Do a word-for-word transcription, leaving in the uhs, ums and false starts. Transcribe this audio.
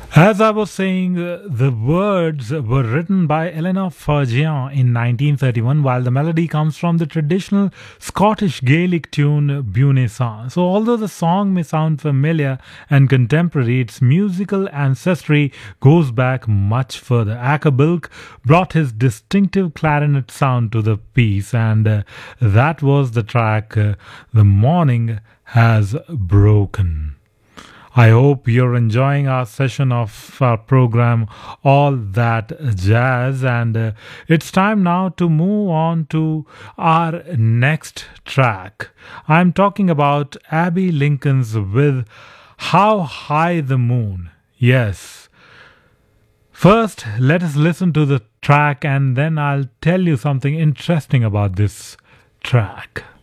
As I was saying, uh, the words were written by Eleanor Fergian in nineteen thirty-one, while the melody comes from the traditional Scottish Gaelic tune Bunesan. So, although the song may sound familiar and contemporary, its musical ancestry goes back much further. Acabilk brought his distinctive clarinet sound to the piece, and uh, that was the track uh, The Morning Has Broken. I hope you're enjoying our session of our program, All That Jazz. And uh, it's time now to move on to our next track. I'm talking about Abby Lincoln's with How High the Moon. Yes. First, let us listen to the track and then I'll tell you something interesting about this track.